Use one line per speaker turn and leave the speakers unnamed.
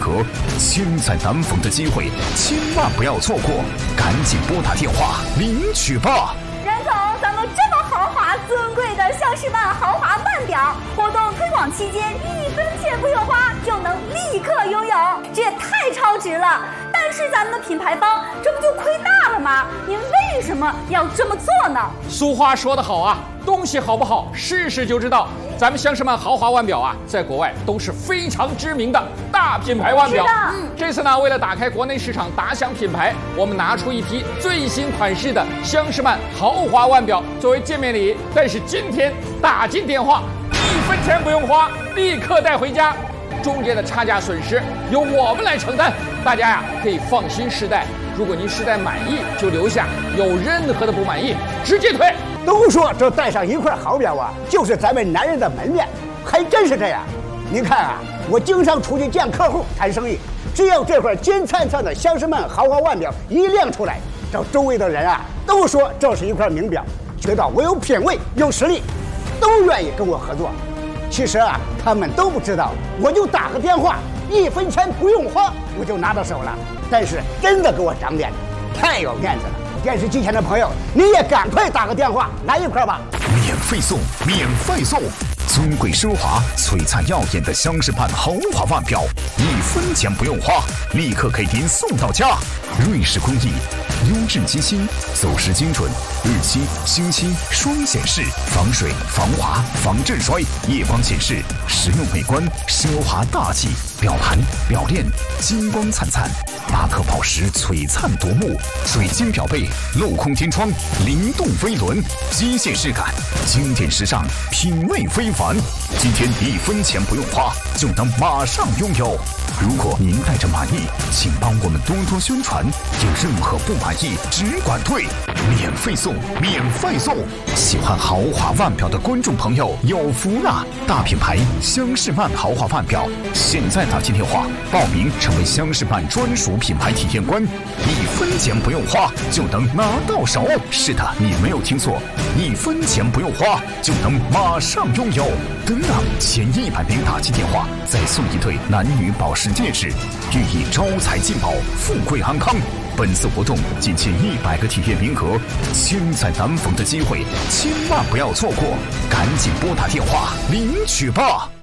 额，千载难逢的机会，千万不要错过，赶紧拨打电话领取吧。
任总，咱们这么豪华尊贵的香士曼豪华腕表活动推广期间，1分钱不用花就能立刻拥有，这也太超值了。但是咱们的品牌方这不就亏大了吗？您为什么要这么做呢？
俗话说得好啊，东西好不好试试就知道。咱们香士曼豪华腕表啊，在国外都是非常知名的大品牌腕表。这次呢，为了打开国内市场，打响品牌，我们拿出一批最新款式的香士曼豪华腕表作为见面礼。但是今天打进电话，1分钱不用花，立刻带回家，中间的差价损失由我们来承担。大家呀，可以放心试戴。如果您试戴满意就留下，有任何的不满意直接退。
都说这戴上一块好表啊，就是咱们男人的门面，还真是这样。您看啊，我经常出去见客户谈生意，只要这块金灿灿的香士曼豪华腕表一亮出来，这周围的人啊都说这是一块名表，觉得我有品位有实力，都愿意跟我合作。其实啊，他们都不知道，我就打个电话，1分钱不用花，我就拿到手了。但是真的给我长脸，太有面子了。电视机前的朋友，你也赶快打个电话来一块吧，
免费送，免费送！尊贵奢华、璀璨耀眼的香士曼豪华腕表，1分钱不用花，立刻给您送到家。瑞士工艺，优质机芯，走时精准，日期、星期双显示，防水、防滑、防震摔，夜光显示，实用美观，奢华大气。表盘、表链金光灿灿，巴克宝石璀璨夺目，水晶表背，镂空天窗，灵动飞轮，机械质感，经典时尚，品味非凡。今天1分钱不用花，就能马上拥有。如果您带着满意，请帮我们多多宣传，有任何不满意只管退，免费送，免费送！喜欢豪华腕表的观众朋友有福了！大品牌香士曼豪华腕表，现在打进电话报名成为香士曼专属品牌体验官，1分钱不用花就能拿到手。是的，你没有听错，1分钱不用花就能马上拥有。等等，前100名打进电话再送一对男女宝石戒指，寓意招财进宝、富贵安康。本次活动仅限100个体验名额，千载难逢的机会，千万不要错过，赶紧拨打电话领取吧。